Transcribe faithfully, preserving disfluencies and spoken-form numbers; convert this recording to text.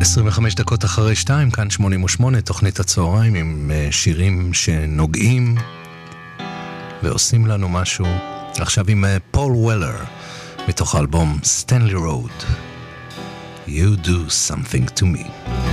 עשרים וחמש דקות אחרי שתיים, כאן שמונים ושמונה, תוכנית הצהריים עם שירים שנוגעים ועושים לנו משהו. עכשיו עם פול וולר, מתוך האלבום סטנלי רוד, You Do Something To Me.